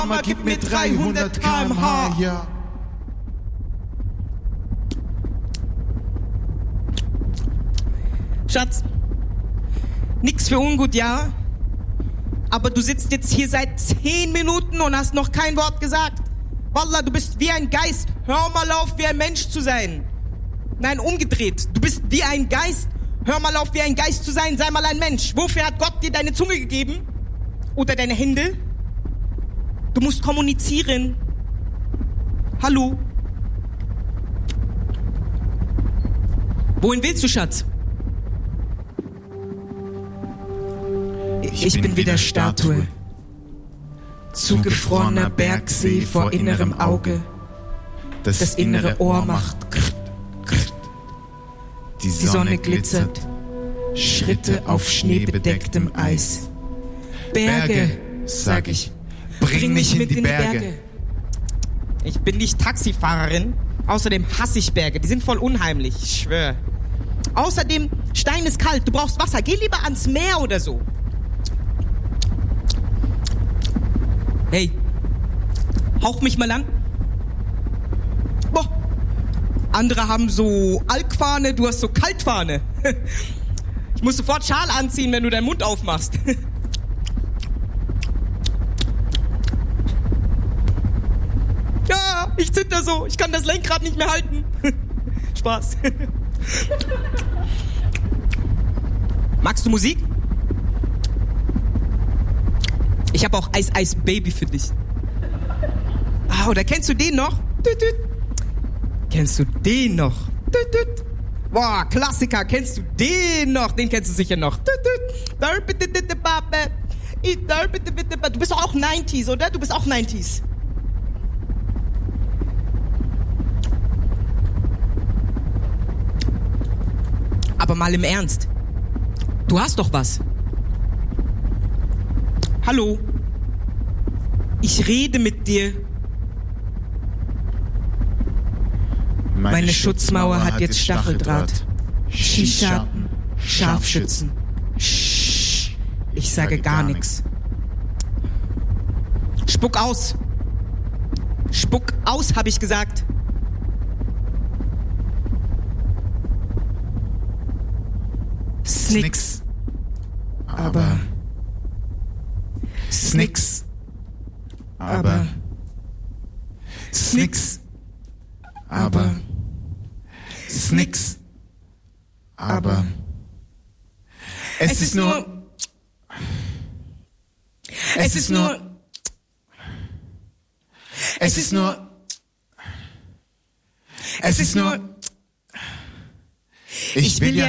Mama, gib mir 300 km/h. Ja. Schatz, nix für ungut, ja? Aber du sitzt jetzt hier seit 10 Minuten und hast noch kein Wort gesagt. Wallah, du bist wie ein Geist. Hör mal auf, wie ein Mensch zu sein. Nein, umgedreht. Du bist wie ein Geist. Hör mal auf, wie ein Geist zu sein. Sei mal ein Mensch. Wofür hat Gott dir deine Zunge gegeben? Oder deine Hände? Du musst kommunizieren. Hallo? Wohin willst du, Schatz? Ich bin wie der Statue. Zugefrorener Bergsee vor innerem Auge. Das innere Ohr macht krrt, krrt. Die Sonne glitzert. Schritte auf schneebedecktem Eis. Berge, sag ich. Bring mich in die Berge. Ich bin nicht Taxifahrerin. Außerdem hasse ich Berge. Die sind voll unheimlich, ich schwör. Außerdem, Stein ist kalt. Du brauchst Wasser. Geh lieber ans Meer oder so. Hey, hauch mich mal an. Boah. Andere haben so Alkfahne, du hast so Kaltfahne. Ich muss sofort Schal anziehen, wenn du deinen Mund aufmachst. Ja, ich zitter so. Ich kann das Lenkrad nicht mehr halten. Spaß. Magst du Musik? Ich habe auch Ice Ice Baby für dich. Ah, oder kennst du den noch? Kennst du den noch? Boah, Klassiker, kennst du den noch? Den kennst du sicher noch. Du bist doch auch 90s, oder? Du bist auch 90s. Aber mal im Ernst. Du hast doch was. Hallo? Ich rede mit dir. Meine Schutzmauer hat jetzt Stacheldraht. Schießscharten, Scharfschützen. Sch. Ich sage gar nichts. Spuck aus. Spuck aus, habe ich gesagt. Snicks. Aber. Snicks. Aber. Snicks. Aber. Snicks. Aber. Es ist nur. Es ist nur. Es ist nur. Es ist nur. Ich will ja